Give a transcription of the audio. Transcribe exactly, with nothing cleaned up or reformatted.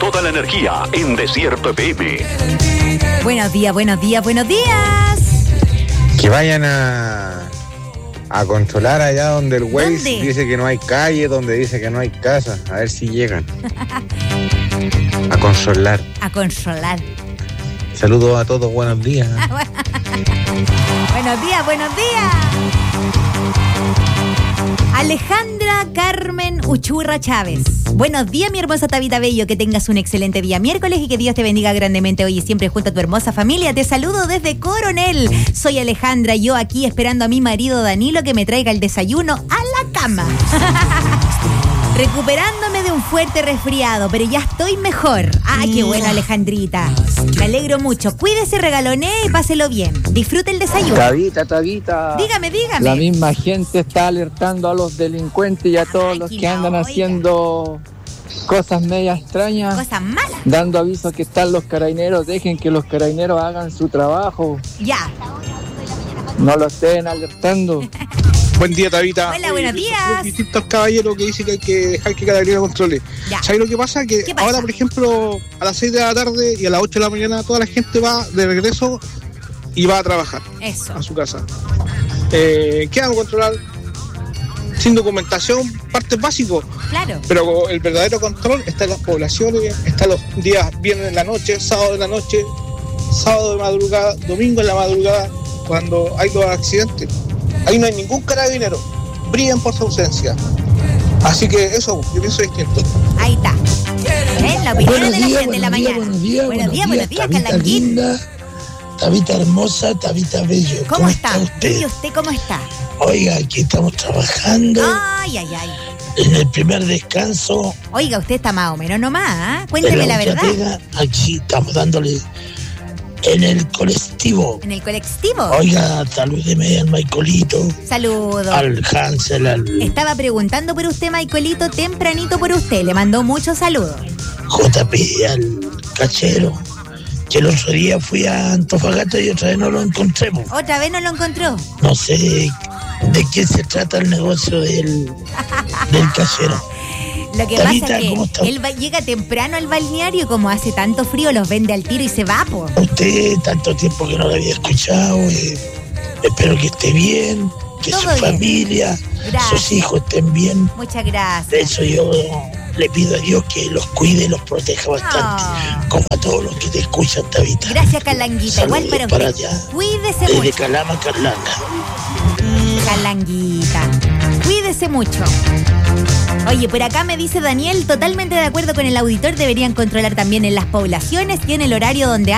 toda la energía en Desierto F M. Buenos días, buenos días, buenos días. Que vayan a, a controlar allá donde el Waze dice que no hay calle, donde dice que no hay casa. A ver si llegan. A consolar. A consolar. Saludos a todos, buenos días. Buenos días, buenos días. Alejandra Carmen Uchurra Chávez. Buenos días, mi hermosa Tabita Bello. Que tengas un excelente día miércoles y que Dios te bendiga grandemente hoy y siempre junto a tu hermosa familia. Te saludo desde Coronel. Soy Alejandra, yo aquí esperando a mi marido Danilo que me traiga el desayuno a la cama. Recuperándome de un fuerte resfriado, pero ya estoy mejor. ¡Ay, qué buena, Alejandrita! Me alegro mucho. Cuídese, regalonee y páselo bien. Disfrute el desayuno. Tabita, Tabita. Dígame, dígame. La misma gente está alertando a los delincuentes y a todos Ay, los que andan oiga. haciendo cosas media extrañas. Cosas malas. Dando aviso que están los carabineros. Dejen que los carabineros hagan su trabajo. Ya. No lo estén alertando. Buen día, Tabita. Hola, buenos días. Distinto al caballero que dice que hay que dejar que cada día controle. Ya. ¿Sabes lo que pasa? Que ¿Qué pasa? Ahora, por ejemplo, a las seis de la tarde y a las ocho de la mañana toda la gente va de regreso y va a trabajar. Eso. A su casa. Eh, ¿Qué vamos a controlar? Sin documentación, partes básicos. Claro. Pero el verdadero control está en las poblaciones, está los días viernes en la noche, sábado en la noche, sábado de madrugada, domingo en la madrugada, cuando hay los accidentes. Ahí no hay ningún carabinero, brillan por su ausencia. Así que eso, yo pienso distinto. Ahí está. ¿Eh? La opinión Buenos de la días, gente de la buenos días, mañana. buenos días, buenos días, buenos días, Tabita Calanguín. linda, Tabita hermosa, Tabita bello. ¿Cómo, ¿Cómo está? está usted? ¿Y usted cómo está? Oiga, aquí estamos trabajando Ay, ay, ay. en el primer descanso. Oiga, usted está más o menos nomás, ¿eh? de Cuénteme la verdad. Ultrapega. Aquí estamos dándole en el colectivo. En el colectivo. Oiga, salúdeme al Maicolito, Saludos. al Hansel, al Estaba preguntando por usted, Maicolito, tempranito por usted. Le mandó muchos saludos. J P, al Cachero, que el otro día fui a Antofagasta y otra vez no lo encontremos. ¿Otra vez no lo encontró? No sé de qué se trata el negocio del, del Cachero. Lo que Tabita, pasa es ¿cómo que está? él va, llega temprano al balneario y como hace tanto frío los vende al tiro y se va, po. Usted, tanto tiempo que no lo había escuchado, eh, espero que esté bien, que Todo su bien. familia, Gracias. sus hijos estén bien. Muchas De gracias. eso yo le pido a Dios que los cuide y los proteja bastante, Ah. como a todos los que te escuchan, Tabita. Gracias, Calanguita. Igual Saludos para para usted. allá. Cuídese Desde mucho. Calama, Carlanga. Calanguita. Cuídese mucho. Oye, por acá me dice Daniel, totalmente de acuerdo con el auditor, deberían controlar también en las poblaciones y en el horario donde